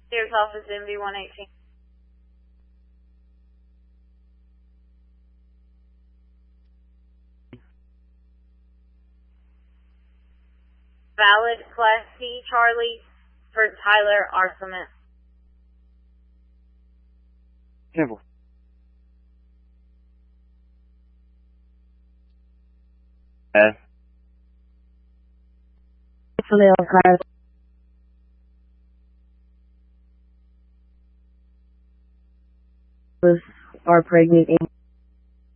Here's office MV-118. Valid Class C, Charlie, for Tyler Arcement. Careful. Are pregnant.